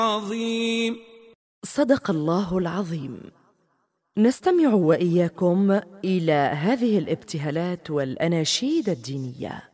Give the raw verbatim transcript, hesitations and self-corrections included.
عظيم. صدق الله العظيم. نستمع وإياكم إلى هذه الابتهالات والأناشيد الدينية.